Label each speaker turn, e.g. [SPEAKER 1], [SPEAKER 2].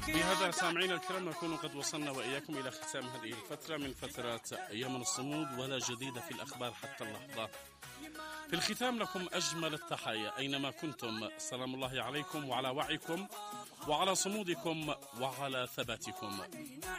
[SPEAKER 1] بهذا سامعينا الكرام نكون قد وصلنا وإياكم إلى ختام هذه الفترة من فترات يمن الصمود، ولا جديد في الأخبار حتى اللحظة. في الختام لكم أجمل التحايا أينما كنتم، سلام الله عليكم وعلى وعيكم وعلى صمودكم وعلى ثباتكم.